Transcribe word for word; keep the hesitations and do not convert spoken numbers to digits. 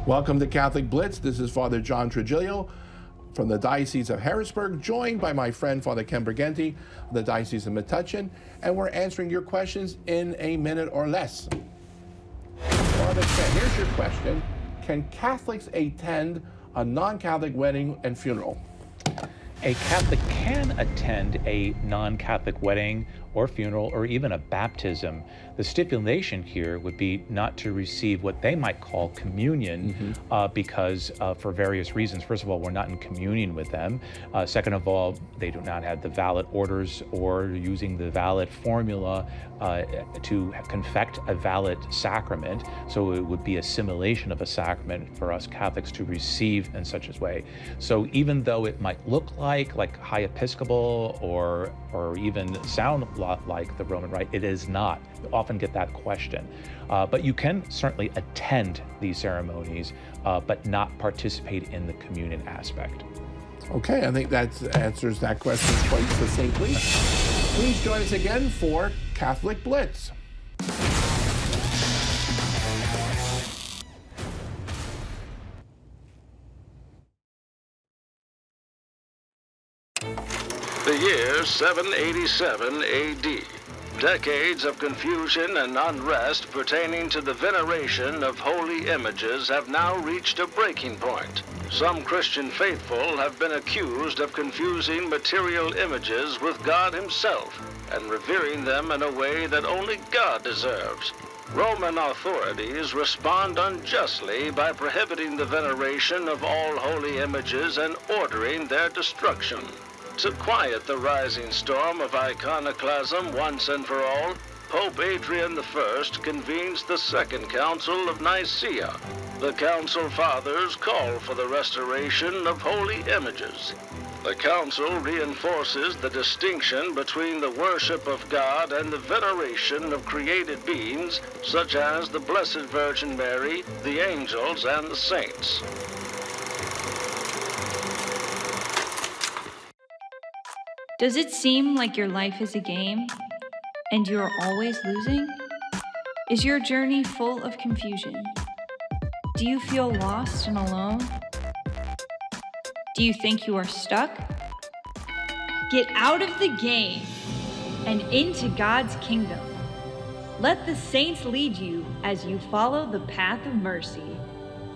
Welcome to Catholic Blitz. This is Father John Trigilio from the Diocese of Harrisburg, joined by my friend Father Ken Briganti of the Diocese of Metuchen, and we're answering your questions in a minute or less. Father Ken, here's your question. Can Catholics attend a non-Catholic wedding and funeral? A Catholic can attend a non-Catholic wedding or funeral or even a baptism. The stipulation here would be not to receive what they might call communion mm-hmm. uh, because uh, for various reasons. First of all, we're not in communion with them. Uh, second of all, they do not have the valid orders or using the valid formula uh, to confect a valid sacrament. So it would be assimilation of a sacrament for us Catholics to receive in such a way. So even though it might look like like high Episcopal or or even sound a lot like the Roman Rite, it is not. You often get that question. Uh, but you can certainly attend these ceremonies, uh, but not participate in the communion aspect. Okay, I think that answers that question quite succinctly. Please join us again for Catholic Blitz. The year seven eighty-seven A D. Decades of confusion and unrest pertaining to the veneration of holy images have now reached a breaking point. Some Christian faithful have been accused of confusing material images with God Himself and revering them in a way that only God deserves. Roman authorities respond unjustly by prohibiting the veneration of all holy images and ordering their destruction. To quiet the rising storm of iconoclasm once and for all, Pope Adrian the First convenes the Second Council of Nicaea. The Council Fathers call for the restoration of holy images. The Council reinforces the distinction between the worship of God and the veneration of created beings, such as the Blessed Virgin Mary, the angels, and the saints. Does it seem like your life is a game and you are always losing? Is your journey full of confusion? Do you feel lost and alone? Do you think you are stuck? Get out of the game and into God's kingdom. Let the saints lead you as you follow the path of mercy.